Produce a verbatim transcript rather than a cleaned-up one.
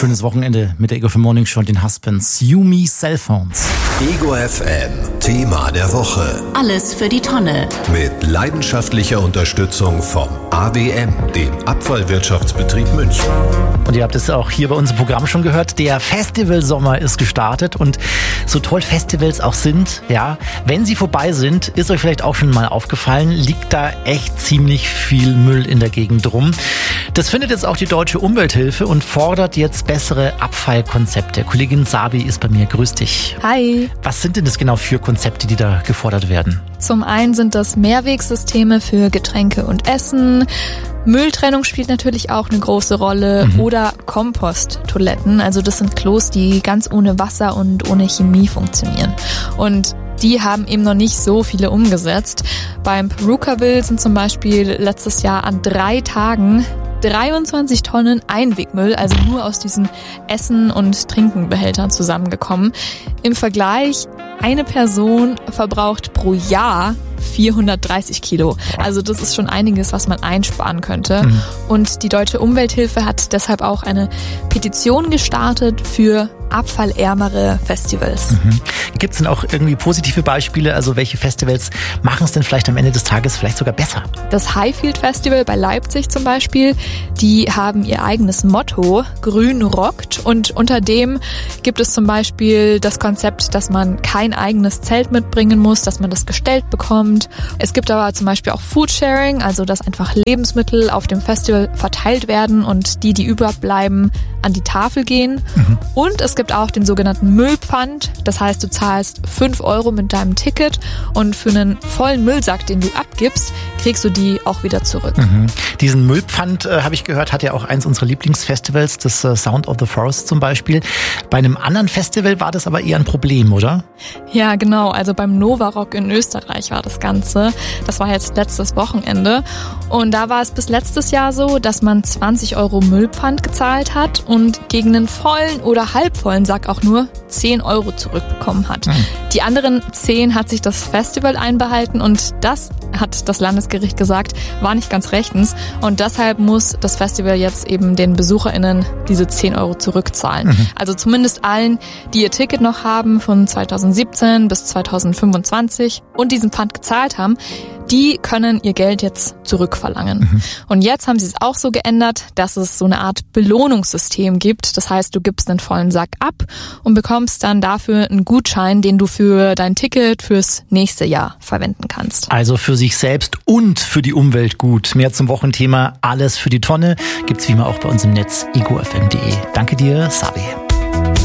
Schönes Wochenende mit der Ego F M Morning Show und den Husbands. Yumi Cellphones. Ego F M, Thema der Woche. Alles für die Tonne. Mit leidenschaftlicher Unterstützung vom A W M, dem Abfallwirtschaftsbetrieb München. Und ihr habt es auch hier bei uns im Programm schon gehört, der Festivalsommer ist gestartet und so toll Festivals auch sind, ja, wenn sie vorbei sind, ist euch vielleicht auch schon mal aufgefallen, liegt da echt ziemlich viel Müll in der Gegend rum. Das findet jetzt auch die Deutsche Umwelthilfe und fordert jetzt bessere Abfallkonzepte. Kollegin Sabi ist bei mir, grüß dich. Hi. Was sind denn das genau für Konzepte, die da gefordert werden? Zum einen sind das Mehrwegsysteme für Getränke und Essen. Mülltrennung spielt natürlich auch eine große Rolle mhm. oder Komposttoiletten. Also das sind Klos, die ganz ohne Wasser und ohne Chemie funktionieren. Und die haben eben noch nicht so viele umgesetzt. Beim Perukaville sind zum Beispiel letztes Jahr an drei Tagen dreiundzwanzig Tonnen Einwegmüll, also nur aus diesen Essen- und Trinkenbehältern zusammengekommen. Im Vergleich, eine Person verbraucht pro Jahr vierhundertdreißig Kilo. Also das ist schon einiges, was man einsparen könnte. Mhm. Und die Deutsche Umwelthilfe hat deshalb auch eine Petition gestartet für abfallärmere Festivals. Mhm. Gibt es denn auch irgendwie positive Beispiele? Also welche Festivals machen es denn vielleicht am Ende des Tages vielleicht sogar besser? Das Highfield Festival bei Leipzig zum Beispiel, die haben ihr eigenes Motto, Grün rockt. Und unter dem gibt es zum Beispiel das Konzept, dass man kein eigenes Zelt mitbringen muss, dass man das gestellt bekommt. Es gibt aber zum Beispiel auch Foodsharing, also dass einfach Lebensmittel auf dem Festival verteilt werden und die, die überbleiben, an die Tafel gehen. Mhm. Und es gibt auch den sogenannten Müllpfand. Das heißt, du zahlst fünf Euro mit deinem Ticket und für einen vollen Müllsack, den du abgibst, kriegst du die auch wieder zurück. Mhm. Diesen Müllpfand, äh, habe ich gehört, hat ja auch eins unserer Lieblingsfestivals, das äh, Sound of the Forest zum Beispiel. Bei einem anderen Festival war das aber eher ein Problem, oder? Ja, genau. Also beim Nova Rock in Österreich war das Ganze. Das war jetzt letztes Wochenende. Und da war es bis letztes Jahr so, dass man zwanzig Euro Müllpfand gezahlt hat und gegen einen vollen oder halbvollen Sack auch nur zehn Euro zurückbekommen hat. Mhm. Die anderen zehn hat sich das Festival einbehalten und das, hat das Landesgericht gesagt, war nicht ganz rechtens. Und deshalb muss das Festival jetzt eben den BesucherInnen diese zehn Euro zurückzahlen. Mhm. Also zumindest allen, die ihr Ticket noch haben von zweitausendsiebzehn bis zweitausendfünfundzwanzig und diesen Pfand gezahlt haben, die können ihr Geld jetzt zurückverlangen. Mhm. Und jetzt haben sie es auch so geändert, dass es so eine Art Belohnungssystem gibt. Das heißt, du gibst einen vollen Sack ab und bekommst dann dafür einen Gutschein, den du für dein Ticket fürs nächste Jahr verwenden kannst. Also für sich selbst und für die Umwelt gut. Mehr zum Wochenthema Alles für die Tonne gibt's wie immer auch bei uns im Netz ego f m punkt d e. Danke dir, Sabi.